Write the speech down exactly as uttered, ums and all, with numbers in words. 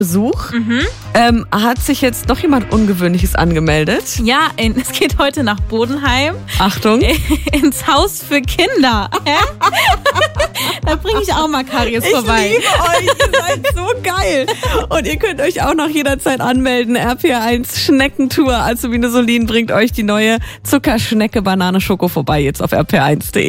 Besuch. Mhm. Ähm, hat sich jetzt noch jemand Ungewöhnliches angemeldet? Ja, in, es geht heute nach Bodenheim. Achtung. Ins Haus für Kinder. Hä? Da bringe ich auch mal Karies Ich vorbei. liebe euch, ihr seid so geil. Und ihr könnt euch auch noch jederzeit anmelden. R P R eins Schneckentour. Azubine Solin bringt euch die neue Zuckerschnecke Banane Schoko vorbei jetzt auf r p r eins punkt de.